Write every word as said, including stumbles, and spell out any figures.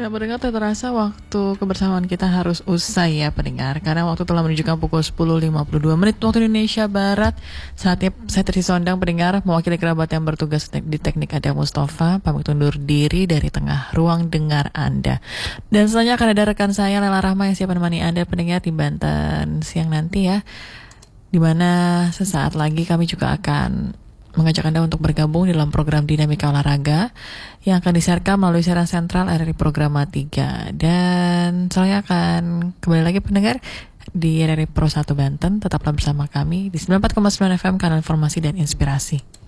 Ya, pendengar, tak terasa waktu kebersamaan kita harus usai ya pendengar, karena waktu telah menunjukkan pukul sepuluh lewat lima puluh dua menit waktu Indonesia Barat. Saatnya saya Trisi Sondang pendengar mewakili kerabat yang bertugas di teknik ada Mustafa pamit undur diri dari tengah ruang dengar Anda. Dan selanjutnya akan ada rekan saya Lela Rahma yang siap menemani Anda pendengar di Banten siang nanti ya, dimana sesaat lagi kami juga akan mengajak Anda untuk bergabung dalam program Dinamika Olahraga yang akan disiarkan melalui siaran sentral R R I Programa tiga. Dan saya akan kembali lagi pendengar di R R I Pro satu Banten. Tetaplah bersama kami di sembilan puluh empat koma sembilan F M, kanal informasi dan inspirasi.